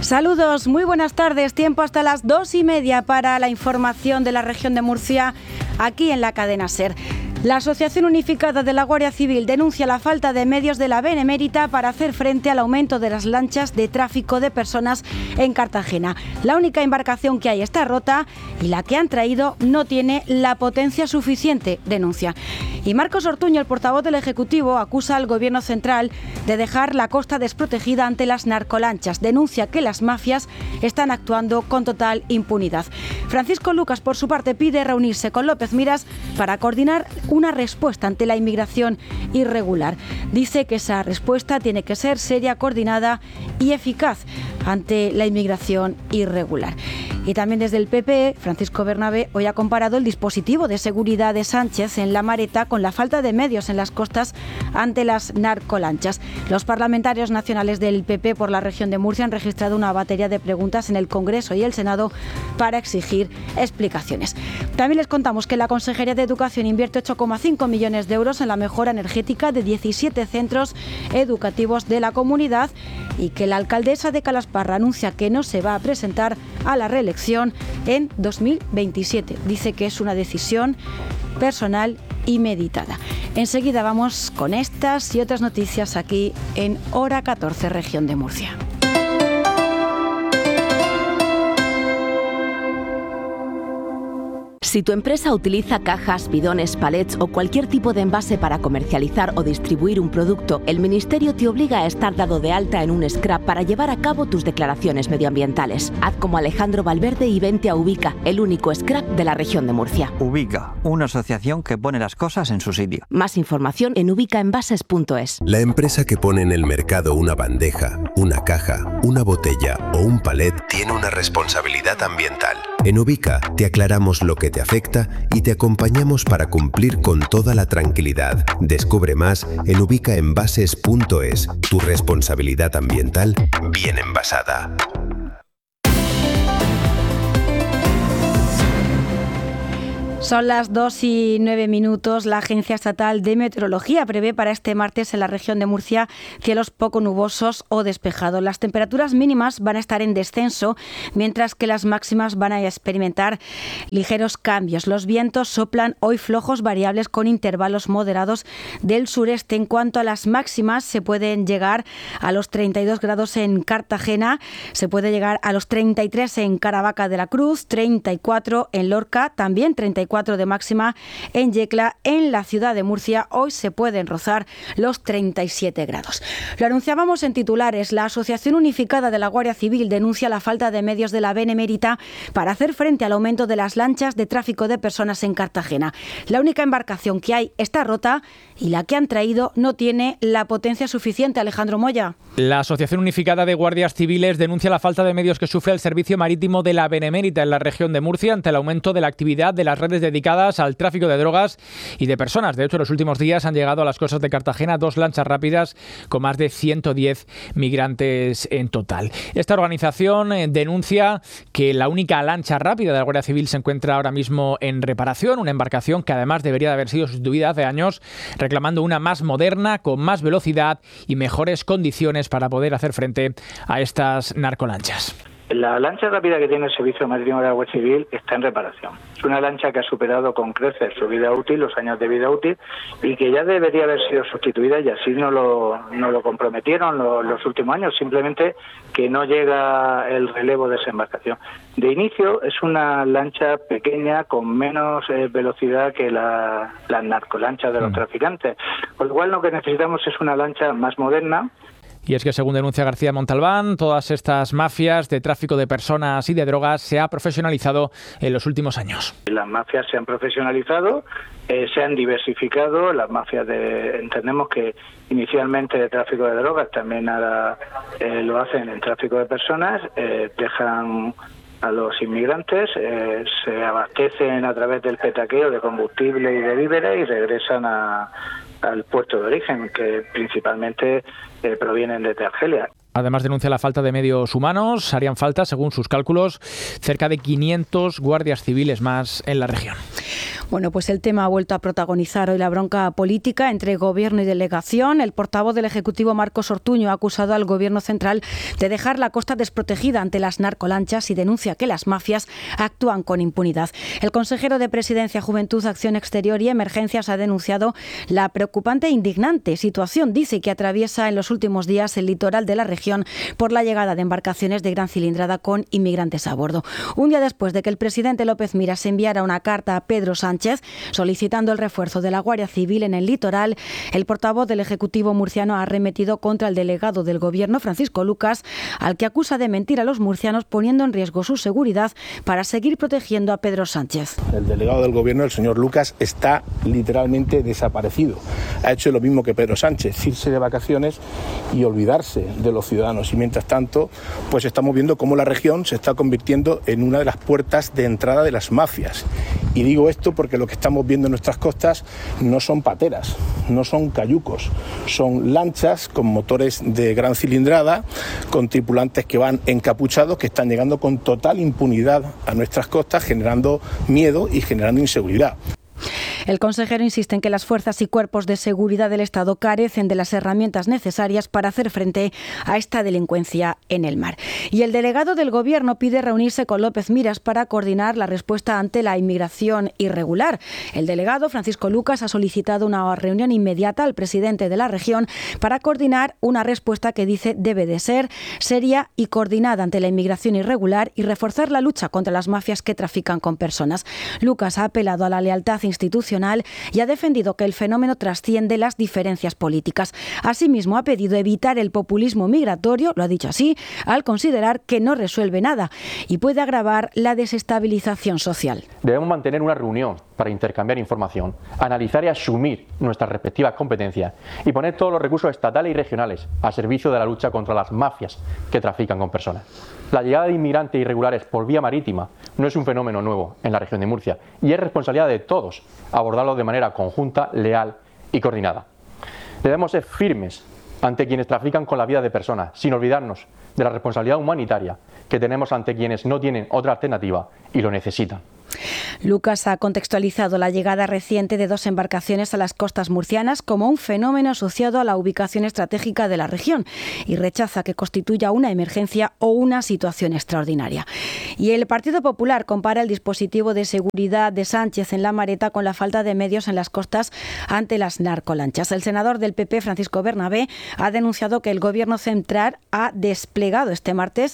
Saludos, muy buenas tardes. Tiempo hasta las 2:30 para la información de la región de Murcia, aquí en la cadena SER. La Asociación Unificada de la Guardia Civil denuncia la falta de medios de la Benemérita para hacer frente al aumento de las lanchas de tráfico de personas en Cartagena. La única embarcación que hay está rota y la que han traído no tiene la potencia suficiente, denuncia. Y Marcos Ortuño, el portavoz del Ejecutivo, acusa al Gobierno central de dejar la costa desprotegida ante las narcolanchas. Denuncia que las mafias están actuando con total impunidad. Francisco Lucas, por su parte, pide reunirse con López Miras para coordinar una respuesta ante la inmigración irregular. Dice que esa respuesta tiene que ser seria, coordinada y eficaz ante la inmigración irregular. Y también desde el PP, Francisco Bernabé hoy ha comparado el dispositivo de seguridad de Sánchez en La Mareta con la falta de medios en las costas ante las narcolanchas. Los parlamentarios nacionales del PP por la región de Murcia han registrado una batería de preguntas en el Congreso y el Senado para exigir explicaciones. También les contamos que la Consejería de Educación invierte 8,5 millones de euros en la mejora energética de 17 centros educativos de la comunidad y que la alcaldesa de Calasparra anuncia que no se va a presentar a la reelección en 2027. Dice que es una decisión personal y meditada. Enseguida vamos con estas y otras noticias aquí en Hora 14, región de Murcia. Si tu empresa utiliza cajas, bidones, palets o cualquier tipo de envase para comercializar o distribuir un producto, el Ministerio te obliga a estar dado de alta en un SCRAP para llevar a cabo tus declaraciones medioambientales. Haz como Alejandro Valverde y vente a Ubica, el único SCRAP de la región de Murcia. Ubica, una asociación que pone las cosas en su sitio. Más información en ubicaenvases.es. La empresa que pone en el mercado una bandeja, una caja, una botella o un palet tiene una responsabilidad ambiental. En Ubica te aclaramos lo que te afecta y te acompañamos para cumplir con toda la tranquilidad. Descubre más en ubicaenvases.es. Tu responsabilidad ambiental bien envasada. Son las 2:09. La Agencia Estatal de Meteorología prevé para este martes en la región de Murcia cielos poco nubosos o despejados. Las temperaturas mínimas van a estar en descenso, mientras que las máximas van a experimentar ligeros cambios. Los vientos soplan hoy flojos variables con intervalos moderados del sureste. En cuanto a las máximas, se pueden llegar a los 32 grados en Cartagena, se puede llegar a los 33 en Caravaca de la Cruz, 34 en Lorca, también 34 de máxima en Yecla. En la ciudad de Murcia hoy se pueden rozar los 37 grados. Lo anunciábamos en titulares. La Asociación Unificada de la Guardia Civil denuncia la falta de medios de la Benemérita para hacer frente al aumento de las lanchas de tráfico de personas en Cartagena. La única embarcación que hay está rota y la que han traído no tiene la potencia suficiente. Alejandro Moya. La Asociación Unificada de Guardias Civiles denuncia la falta de medios que sufre el servicio marítimo de la Benemérita en la región de Murcia ante el aumento de la actividad de las redes dedicadas al tráfico de drogas y de personas. De hecho, en los últimos días han llegado a las costas de Cartagena 2 lanchas rápidas con más de 110 migrantes en total. Esta organización denuncia que la única lancha rápida de la Guardia Civil se encuentra ahora mismo en reparación, una embarcación que además debería de haber sido sustituida hace años, reclamando una más moderna, con más velocidad y mejores condiciones para poder hacer frente a estas narcolanchas. La lancha rápida que tiene el Servicio Marítimo de la Guardia Civil está en reparación. Es una lancha que ha superado con creces su vida útil, los años de vida útil, y que ya debería haber sido sustituida, y así no lo comprometieron los últimos años, simplemente que no llega el relevo de esa embarcación. De inicio es una lancha pequeña con menos velocidad que las narcolanchas de los traficantes, con lo cual lo que necesitamos es una lancha más moderna. Y es que, según denuncia García Montalbán, todas estas mafias de tráfico de personas y de drogas se ha profesionalizado en los últimos años. Las mafias se han profesionalizado, se han diversificado. Las mafias entendemos que inicialmente de tráfico de drogas, también ahora lo hacen en tráfico de personas, dejan a los inmigrantes, se abastecen a través del petaqueo de combustible y de víveres y regresan al puerto de origen, que principalmente provienen desde Argelia. Además, denuncia la falta de medios humanos. Harían falta, según sus cálculos, cerca de 500 guardias civiles más en la región. Bueno, pues el tema ha vuelto a protagonizar hoy la bronca política entre gobierno y delegación. El portavoz del Ejecutivo, Marcos Ortuño, ha acusado al gobierno central de dejar la costa desprotegida ante las narcolanchas y denuncia que las mafias actúan con impunidad. El consejero de Presidencia, Juventud, Acción Exterior y Emergencias ha denunciado la preocupante e indignante situación, dice, que atraviesa en los últimos días el litoral de la región por la llegada de embarcaciones de gran cilindrada con inmigrantes a bordo. Un día después de que el presidente López Miras enviara una carta a Pedro Sánchez solicitando el refuerzo de la Guardia Civil en el litoral, el portavoz del Ejecutivo murciano ha arremetido contra el delegado del Gobierno, Francisco Lucas, al que acusa de mentir a los murcianos poniendo en riesgo su seguridad para seguir protegiendo a Pedro Sánchez. El delegado del Gobierno, el señor Lucas, está literalmente desaparecido. Ha hecho lo mismo que Pedro Sánchez, irse de vacaciones y olvidarse de los ciudadanos. Y mientras tanto, pues estamos viendo cómo la región se está convirtiendo en una de las puertas de entrada de las mafias. Y digo esto porque lo que estamos viendo en nuestras costas no son pateras, no son cayucos, son lanchas con motores de gran cilindrada, con tripulantes que van encapuchados, que están llegando con total impunidad a nuestras costas, generando miedo y generando inseguridad. El consejero insiste en que las fuerzas y cuerpos de seguridad del Estado carecen de las herramientas necesarias para hacer frente a esta delincuencia en el mar. Y el delegado del Gobierno pide reunirse con López Miras para coordinar la respuesta ante la inmigración irregular. El delegado, Francisco Lucas, ha solicitado una reunión inmediata al presidente de la región para coordinar una respuesta que dice debe de ser seria y coordinada ante la inmigración irregular y reforzar la lucha contra las mafias que trafican con personas. Lucas ha apelado a la lealtad institucional y ha defendido que el fenómeno trasciende las diferencias políticas. Asimismo, ha pedido evitar el populismo migratorio, lo ha dicho así, al considerar que no resuelve nada y puede agravar la desestabilización social. Debemos mantener una reunión para intercambiar información, analizar y asumir nuestras respectivas competencias y poner todos los recursos estatales y regionales al servicio de la lucha contra las mafias que trafican con personas. La llegada de inmigrantes irregulares por vía marítima no es un fenómeno nuevo en la región de Murcia y es responsabilidad de todos abordarlo de manera conjunta, leal y coordinada. Debemos ser firmes ante quienes trafican con la vida de personas, sin olvidarnos de la responsabilidad humanitaria que tenemos ante quienes no tienen otra alternativa y lo necesitan. Lucas ha contextualizado la llegada reciente de 2 embarcaciones a las costas murcianas como un fenómeno asociado a la ubicación estratégica de la región y rechaza que constituya una emergencia o una situación extraordinaria. Y el Partido Popular compara el dispositivo de seguridad de Sánchez en La Mareta con la falta de medios en las costas ante las narcolanchas. El senador del PP, Francisco Bernabé, ha denunciado que el Gobierno central ha desplegado este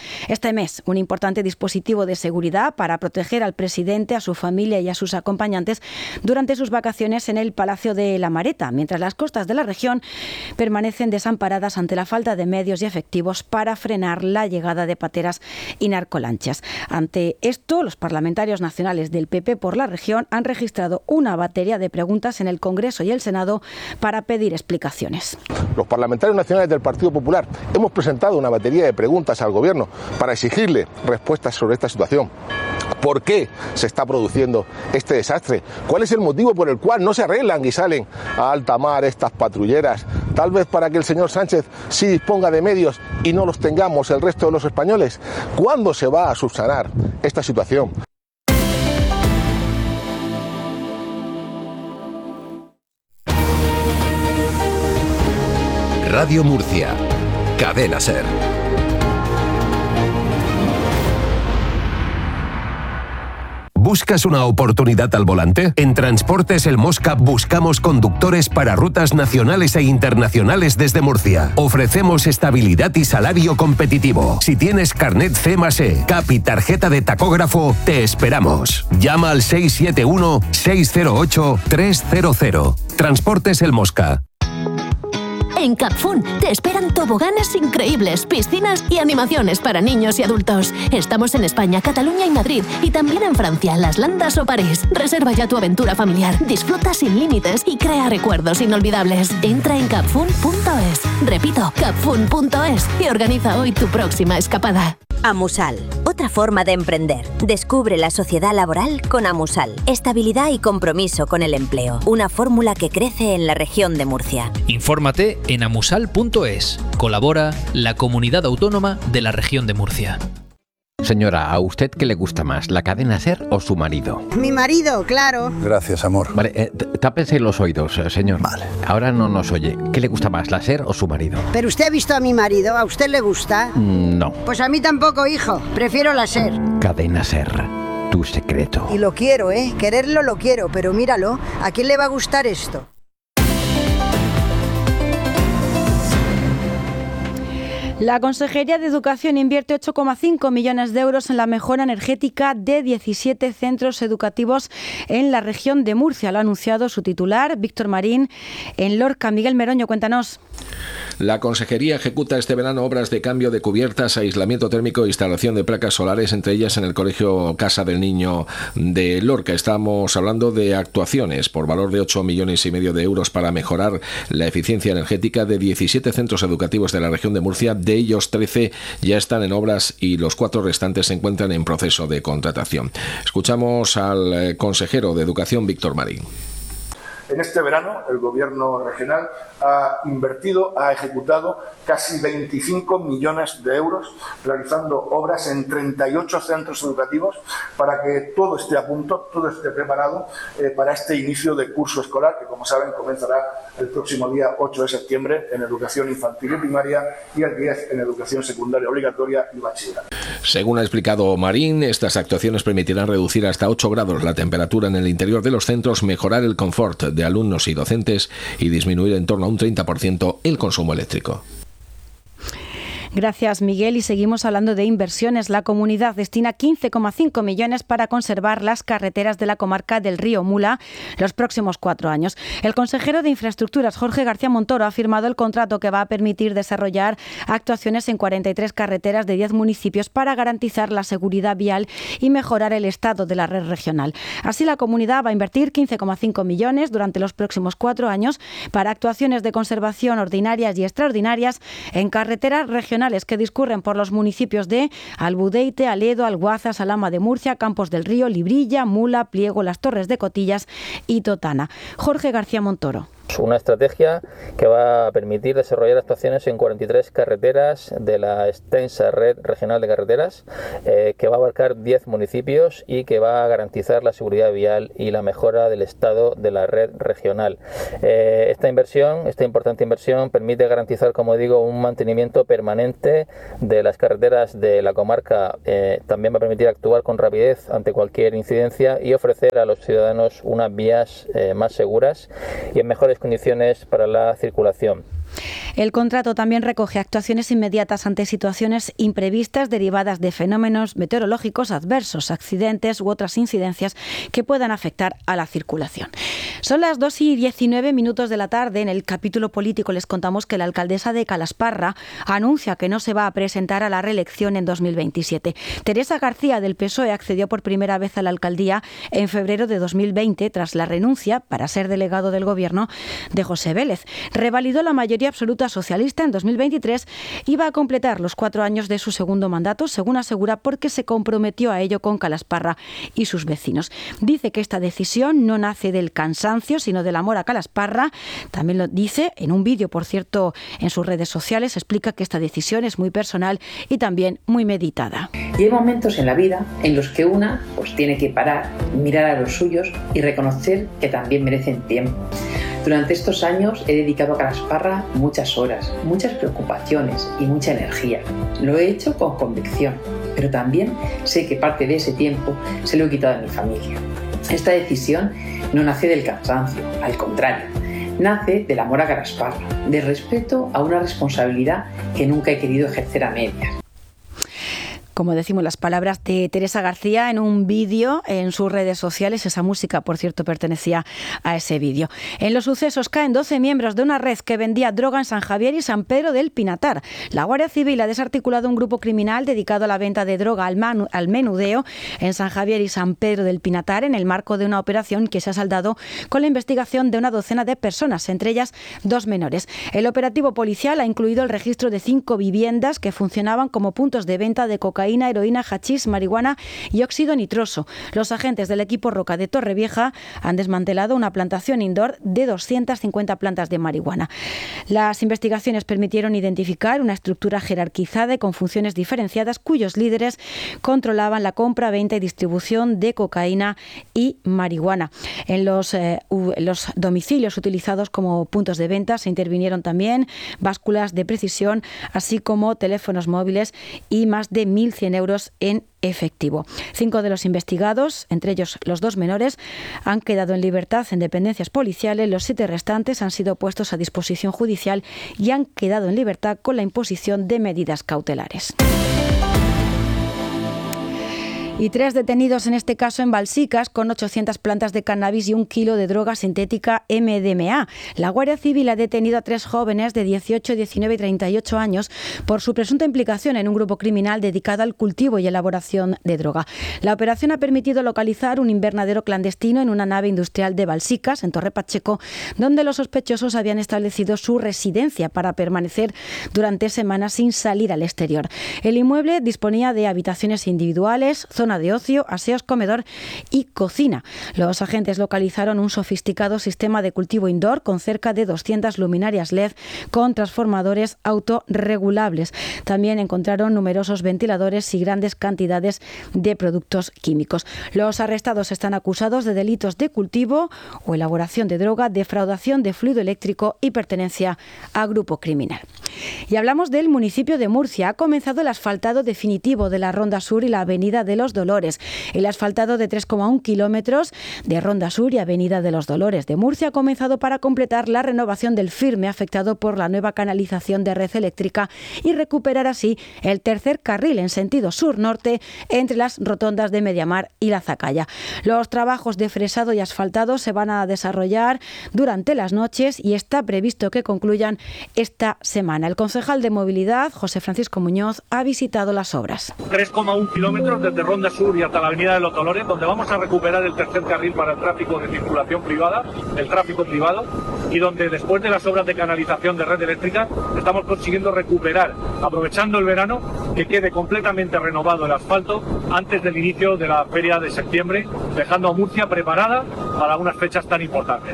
mes, un importante dispositivo de seguridad para proteger al presidente, a su familia y a sus acompañantes durante sus vacaciones en el Palacio de La Mareta, mientras las costas de la región permanecen desamparadas ante la falta de medios y efectivos para frenar la llegada de pateras y narcolanchas. Ante esto, los parlamentarios nacionales del PP por la región han registrado una batería de preguntas en el Congreso y el Senado para pedir explicaciones. Los parlamentarios nacionales del Partido Popular hemos presentado una batería de preguntas al Gobierno para exigirle respuestas sobre esta situación. ¿Por qué se está produciendo este desastre? ¿Cuál es el motivo por el cual no se arreglan y salen a alta mar estas patrulleras? Tal vez para que el señor Sánchez sí disponga de medios y no los tengamos el resto de los españoles. ¿Cuándo se va a subsanar esta situación? Radio Murcia, Cadena SER. ¿Buscas una oportunidad al volante? En Transportes El Mosca buscamos conductores para rutas nacionales e internacionales desde Murcia. Ofrecemos estabilidad y salario competitivo. Si tienes carnet C+E, CAP y tarjeta de tacógrafo, te esperamos. Llama al 671-608-300. Transportes El Mosca. En Capfun te esperan toboganes increíbles, piscinas y animaciones para niños y adultos. Estamos en España, Cataluña y Madrid, y también en Francia, Las Landas o París. Reserva ya tu aventura familiar, disfruta sin límites y crea recuerdos inolvidables. Entra en capfun.es. Repito, capfun.es y organiza hoy tu próxima escapada. Amusal, otra otra forma de emprender. Descubre la sociedad laboral con Amusal. Estabilidad y compromiso con el empleo. Una fórmula que crece en la región de Murcia. Infórmate en amusal.es. Colabora la Comunidad Autónoma de la Región de Murcia. Señora, ¿a usted qué le gusta más, la cadena SER o su marido? Mi marido, claro. Gracias, amor. Vale, tápese los oídos, señor. Vale. Ahora no nos oye. ¿Qué le gusta más, la SER o su marido? ¿Pero usted ha visto a mi marido? ¿A usted le gusta? No. Pues a mí tampoco, hijo. Prefiero la SER. Cadena SER, tu secreto. Y lo quiero, ¿eh? Quererlo lo quiero, pero míralo. ¿A quién le va a gustar esto? La Consejería de Educación invierte 8,5 millones de euros en la mejora energética de 17 centros educativos en la región de Murcia. Lo ha anunciado su titular, Víctor Marín, en Lorca. Miguel Meroño, cuéntanos. La Consejería ejecuta este verano obras de cambio de cubiertas, aislamiento térmico e instalación de placas solares, entre ellas en el Colegio Casa del Niño de Lorca. Estamos hablando de actuaciones por valor de 8,5 millones de euros para mejorar la eficiencia energética de 17 centros educativos de la región de Murcia. De ellos, 13 ya están en obras y los 4 restantes se encuentran en proceso de contratación. Escuchamos al consejero de Educación, Víctor Marín. En este verano, el Gobierno regional ha ejecutado casi 25 millones de euros, realizando obras en 38 centros educativos para que todo esté a punto, todo esté preparado para este inicio de curso escolar, que, como saben, comenzará el próximo día 8 de septiembre en educación infantil y primaria y el 10 en educación secundaria obligatoria y bachillerato. Según ha explicado Marín, estas actuaciones permitirán reducir hasta 8 grados la temperatura en el interior de los centros, mejorar el confort de alumnos y docentes y disminuir en torno a un 30% el consumo eléctrico. Gracias, Miguel. Y seguimos hablando de inversiones. La comunidad destina 15,5 millones para conservar las carreteras de la comarca del Río Mula los próximos 4 años. El consejero de Infraestructuras, Jorge García Montoro, ha firmado el contrato que va a permitir desarrollar actuaciones en 43 carreteras de 10 municipios para garantizar la seguridad vial y mejorar el estado de la red regional. Así, la comunidad va a invertir 15,5 millones durante los próximos 4 años para actuaciones de conservación ordinarias y extraordinarias en carreteras regionales que discurren por los municipios de Albudeite, Aledo, Alguaza, Salama de Murcia, Campos del Río, Librilla, Mula, Pliego, Las Torres de Cotillas y Totana. Jorge García Montoro. Una estrategia que va a permitir desarrollar actuaciones en 43 carreteras de la extensa red regional de carreteras, que va a abarcar 10 municipios y que va a garantizar la seguridad vial y la mejora del estado de la red regional. Esta importante inversión, permite garantizar, como digo, un mantenimiento permanente de las carreteras de la comarca. También va a permitir actuar con rapidez ante cualquier incidencia y ofrecer a los ciudadanos unas vías más seguras y en mejores condiciones para la circulación. El contrato también recoge actuaciones inmediatas ante situaciones imprevistas derivadas de fenómenos meteorológicos adversos, accidentes u otras incidencias que puedan afectar a la circulación. Son las 2:19 de la tarde. En el capítulo político les contamos que la alcaldesa de Calasparra anuncia que no se va a presentar a la reelección en 2027. Teresa García, del PSOE, accedió por primera vez a la alcaldía en febrero de 2020 tras la renuncia para ser delegado del gobierno de José Vélez. Revalidó la mayoría absoluta socialista en 2023 y va a completar los 4 años de su segundo mandato, según asegura, porque se comprometió a ello con Calasparra y sus vecinos. Dice que esta decisión no nace del cansancio, sino del amor a Calasparra. También lo dice en un vídeo, por cierto, en sus redes sociales. Explica que esta decisión es muy personal y también muy meditada. Y hay momentos en la vida en los que una tiene que parar, mirar a los suyos y reconocer que también merecen tiempo. Durante estos años he dedicado a Calasparra muchas horas, muchas preocupaciones y mucha energía. Lo he hecho con convicción, pero también sé que parte de ese tiempo se lo he quitado a mi familia. Esta decisión no nace del cansancio, al contrario, nace del amor a Calasparra, del respeto a una responsabilidad que nunca he querido ejercer a medias. Como decimos, las palabras de Teresa García en un vídeo en sus redes sociales. Esa música, por cierto, pertenecía a ese vídeo. En los sucesos caen 12 miembros de una red que vendía droga en San Javier y San Pedro del Pinatar. La Guardia Civil ha desarticulado un grupo criminal dedicado a la venta de droga al menudeo en San Javier y San Pedro del Pinatar, en el marco de una operación que se ha saldado con la investigación de una docena de personas, entre ellas 2 menores. El operativo policial ha incluido el registro de 5 viviendas que funcionaban como puntos de venta de cocaína cocaína, heroína, hachís, marihuana y óxido nitroso. Los agentes del equipo Roca de Torrevieja han desmantelado una plantación indoor de 250 plantas de marihuana. Las investigaciones permitieron identificar una estructura jerarquizada y con funciones diferenciadas cuyos líderes controlaban la compra, venta y distribución de cocaína y marihuana. En los domicilios utilizados como puntos de venta se intervinieron también básculas de precisión, así como teléfonos móviles y más de 1.100 euros en efectivo. 5 de los investigados, entre ellos los 2 menores, han quedado en libertad en dependencias policiales. Los 7 restantes han sido puestos a disposición judicial y han quedado en libertad con la imposición de medidas cautelares. Y 3 detenidos en este caso en Balsicas con 800 plantas de cannabis y 1 kilo de droga sintética MDMA. La Guardia Civil ha detenido a 3 jóvenes de 18, 19 y 38 años por su presunta implicación en un grupo criminal dedicado al cultivo y elaboración de droga. La operación ha permitido localizar un invernadero clandestino en una nave industrial de Balsicas, en Torre Pacheco, donde los sospechosos habían establecido su residencia para permanecer durante semanas sin salir al exterior. El inmueble disponía de habitaciones individuales, zona de ocio, aseos, comedor y cocina. Los agentes localizaron un sofisticado sistema de cultivo indoor con cerca de 200 luminarias LED con transformadores autorregulables. También encontraron numerosos ventiladores y grandes cantidades de productos químicos. Los arrestados están acusados de delitos de cultivo o elaboración de droga, defraudación de fluido eléctrico y pertenencia a grupo criminal. Y hablamos del municipio de Murcia. Ha comenzado el asfaltado definitivo de la Ronda Sur y la Avenida de los Dolores. El asfaltado de 3,1 kilómetros de Ronda Sur y Avenida de los Dolores de Murcia ha comenzado para completar la renovación del firme afectado por la nueva canalización de red eléctrica y recuperar así el tercer carril en sentido sur-norte entre las rotondas de Mediamar y La Zacaya. Los trabajos de fresado y asfaltado se van a desarrollar durante las noches y está previsto que concluyan esta semana. El concejal de Movilidad, José Francisco Muñoz, ha visitado las obras. 3,1 kilómetros desde Ronda Sur y hasta la Avenida de los Dolores, donde vamos a recuperar el tercer carril para el tráfico de circulación privada, el tráfico privado, y donde después de las obras de canalización de red eléctrica estamos consiguiendo recuperar, aprovechando el verano, que quede completamente renovado el asfalto antes del inicio de la feria de septiembre, dejando a Murcia preparada para unas fechas tan importantes.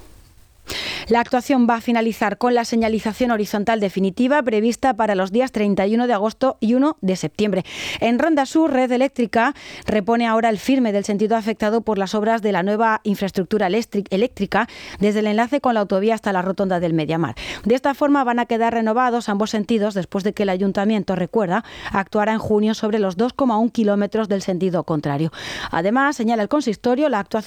La actuación va a finalizar con la señalización horizontal definitiva prevista para los días 31 de agosto y 1 de septiembre. En Ronda Sur, Red Eléctrica repone ahora el firme del sentido afectado por las obras de la nueva infraestructura eléctrica desde el enlace con la autovía hasta la rotonda del Mediamar. De esta forma van a quedar renovados ambos sentidos después de que el Ayuntamiento, recuerda, actuara en junio sobre los 2,1 kilómetros del sentido contrario. Además, señala el consistorio, la actuación